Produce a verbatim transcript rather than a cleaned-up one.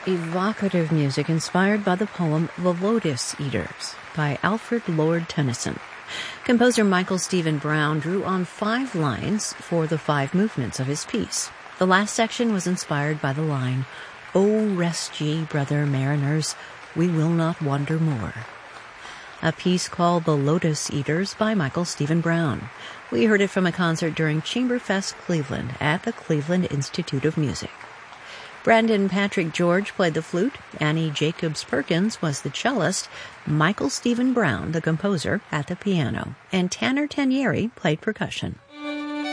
evocative music inspired by the poem The Lotus Eaters by Alfred Lord Tennyson. Composer Michael Stephen Brown drew on five lines for the five movements of his piece. The last section was inspired by the line, "O rest ye, brother mariners, we will not wander more." A piece called The Lotus Eaters by Michael Stephen Brown. We heard it from a concert during Chamberfest Cleveland at the Cleveland Institute of Music. Brandon Patrick George played the flute, Annie Jacobs Perkins was the cellist, Michael Stephen Brown, the composer, at the piano, and Tanner Tanieri played percussion.